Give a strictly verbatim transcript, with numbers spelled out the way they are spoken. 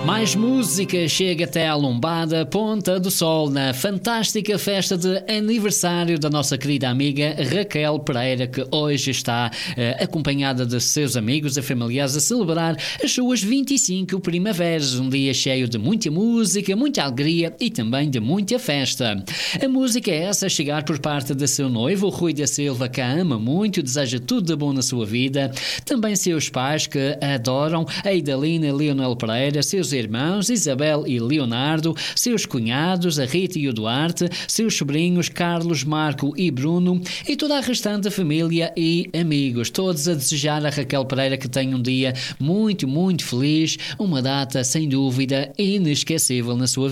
Mais música chega até à lombada Ponta do Sol na fantástica festa de aniversário da nossa querida amiga Raquel Pereira, que hoje está eh, acompanhada de seus amigos e familiares a celebrar as suas vinte e cinco primaveras, um dia cheio de muita música, muita alegria e também de muita festa. A música é essa a chegar por parte de seu noivo, Rui da Silva, que a ama muito, deseja tudo de bom na sua vida, também seus pais que a adoram, a Idalina e Leonel Pereira, seus irmãos Isabel e Leonardo, seus cunhados, a Rita e o Duarte, seus sobrinhos Carlos, Marco e Bruno e toda a restante família e amigos, todos a desejar a Raquel Pereira que tenha um dia muito, muito feliz, uma data sem dúvida inesquecível na sua vida.